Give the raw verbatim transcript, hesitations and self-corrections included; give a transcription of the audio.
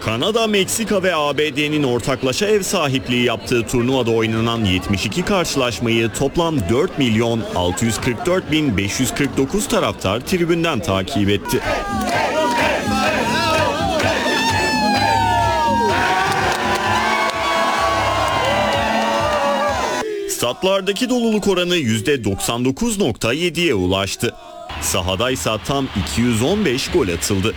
Kanada, Meksika ve A B D'nin ortaklaşa ev sahipliği yaptığı turnuvada oynanan yetmiş iki karşılaşmayı toplam dört milyon altı yüz kırk dört bin beş yüz kırk dokuz taraftar tribünden takip etti. Statlardaki doluluk oranı yüzde doksan dokuz nokta yediye ulaştı. Sahadaysa tam iki yüz on beş gol atıldı.